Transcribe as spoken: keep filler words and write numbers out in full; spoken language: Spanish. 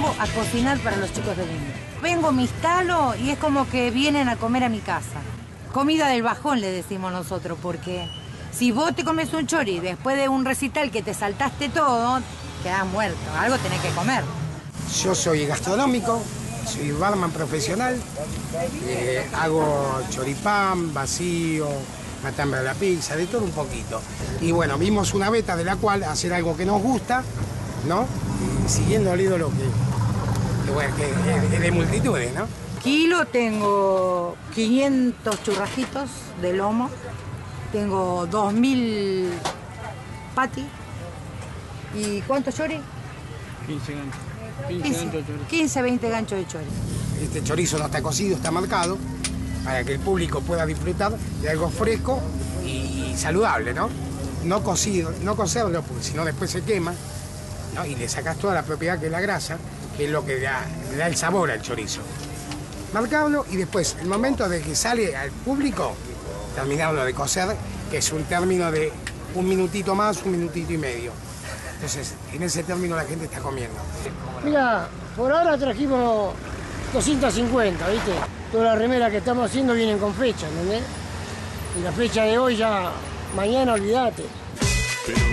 a cocinar para los chicos de niño. Vengo, me instalo y es como que vienen a comer a mi casa. Comida del bajón, le decimos nosotros, porque si vos te comes un chori después de un recital que te saltaste todo, quedás muerto. Algo tenés que comer. Yo soy gastronómico, soy barman profesional, eh, hago choripán, vacío, matambre a la pizza, de todo un poquito. Y bueno, vimos una beta de la cual hacer algo que nos gusta, ¿no? Y siguiendo el ídolo que, que, bueno, que es, es de multitudes, ¿no? Kilo tengo quinientos churrajitos de lomo, tengo dos mil pati. ¿Y cuántos chori? quince ganchos. quince, quince, veinte ganchos de chori. Este chorizo no está cocido, está marcado, para que el público pueda disfrutar de algo fresco y, y saludable, ¿no? No cocido, no cocerlo, porque si no después se quema, ¿no? Y le sacas toda la propiedad que es la grasa, que es lo que da, le da el sabor al chorizo. Marcarlo y después, el momento de que sale al público, terminarlo de cocer, que es un término de un minutito más, un minutito y medio. Entonces, en ese término la gente está comiendo. Mira, por ahora trajimos doscientos cincuenta, ¿viste? Todas las remeras que estamos haciendo vienen con fecha, ¿entendés? Y la fecha de hoy ya, mañana olvídate.